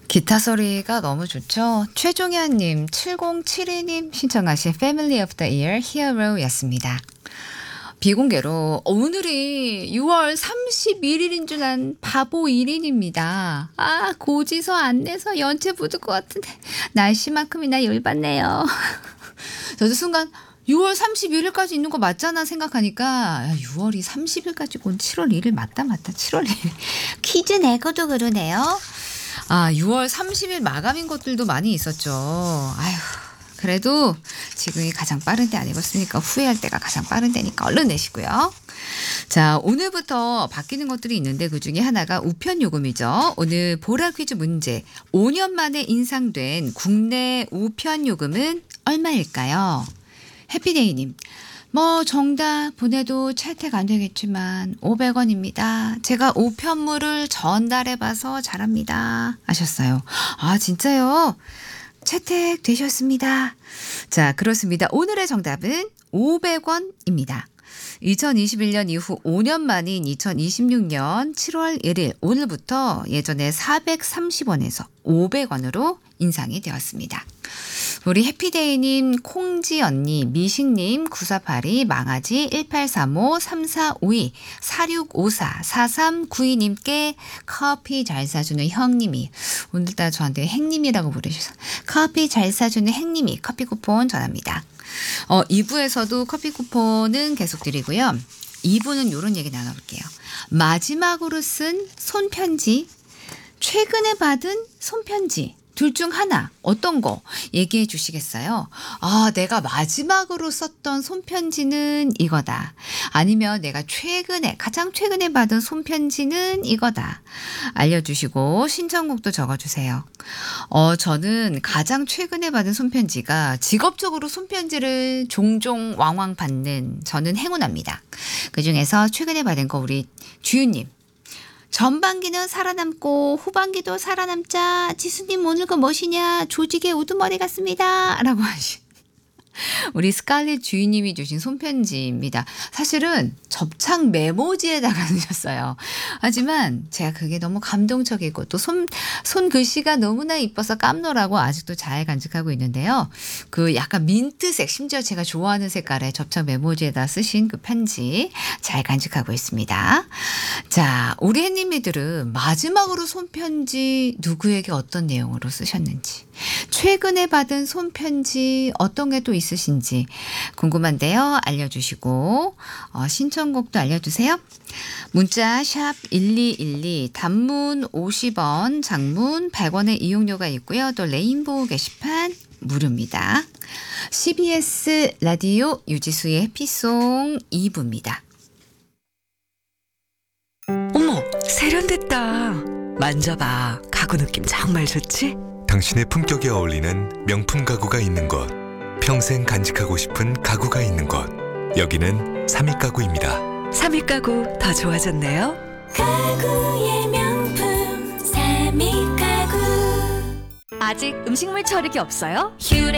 기타 소리가 너무 좋죠. 최종현님, 7072님 신청하신 Family of the Year Hero였습니다. 비공개로 오늘이 6월 31일인 줄 안 바보 1일입니다. 아, 고지서 안 내서 연체 묻을 것 같은데 날씨만큼이나 열받네요. 저도 순간 6월 31일까지 있는 거 맞잖아 생각하니까 6월이 30일까지 온 7월 1일 맞다 7월 1일. 퀴즈 내고도 그러네요. 아, 6월 30일 마감인 것들도 많이 있었죠. 아휴, 그래도 지금이 가장 빠른 때 아니겠습니까? 후회할 때가 가장 빠른 때니까 얼른 내시고요. 자, 오늘부터 바뀌는 것들이 있는데 그중에 하나가 우편요금이죠. 오늘 보라 퀴즈 문제. 5년 만에 인상된 국내 우편요금은 얼마일까요? 해피데이님. 정답 보내도 채택 안 되겠지만 500원입니다. 제가 우편물을 전달해봐서 잘합니다. 하셨어요. 아, 진짜요? 채택 되셨습니다. 자, 그렇습니다. 오늘의 정답은 500원입니다. 2021년 이후 5년 만인 2026년 7월 1일 오늘부터 예전에 430원에서 500원으로 인상이 되었습니다. 우리 해피데이님, 콩지 언니, 미식님, 9482, 망아지, 1835, 3452, 4654, 4392님께 커피 잘 사주는 형님이, 오늘따라 저한테 행님이라고 부르셔서 커피 잘 사주는 행님이 커피 쿠폰 전합니다. 2부에서도 커피 쿠폰은 계속 드리고요. 2부는 이런 얘기 나눠볼게요. 마지막으로 쓴 손편지, 최근에 받은 손편지, 둘 중 하나 어떤 거 얘기해 주시겠어요? 아, 내가 마지막으로 썼던 손편지는 이거다. 아니면 내가 가장 최근에 받은 손편지는 이거다. 알려주시고 신청곡도 적어주세요. 저는 가장 최근에 받은 손편지가 직업적으로 손편지를 종종 왕왕 받는 저는 행운합니다. 그중에서 최근에 받은 거 우리 주유님. 전반기는 살아남고 후반기도 살아남자. 지수님 오늘 거 무엇이냐? 조직의 우두머리 같습니다. 라고 우리 스칼렛 주인님이 주신 손편지입니다. 사실은 접착 메모지에다가 넣으셨어요. 하지만 제가 그게 너무 감동적이고 또 손 글씨가 너무나 이뻐서 깜놀하고 아직도 잘 간직하고 있는데요. 그 약간 민트색, 심지어 제가 좋아하는 색깔의 접착 메모지에다 쓰신 그 편지 잘 간직하고 있습니다. 자, 우리 햇님이들은 마지막으로 손편지 누구에게 어떤 내용으로 쓰셨는지, 최근에 받은 손편지 어떤 게 또 있으신지 궁금한데요. 알려주시고 신청곡도 알려주세요. 문자 샵 1212, 단문 50원, 장문 100원의 이용료가 있고요. 또 레인보우 게시판 무료입니다. CBS 라디오 유지수의 해피송 2부입니다. 어머, 세련됐다. 만져봐. 가구 느낌 정말 좋지? 당신의 품격에 어울리는 명품 가구가 있는 곳, 평생 간직하고 싶은 가구가 있는 곳, 여기는 삼익가구입니다. 삼익가구 더 좋아졌네요. 가구의 명품 삼익가구. 아직 음식물 처리기 없어요? 휴대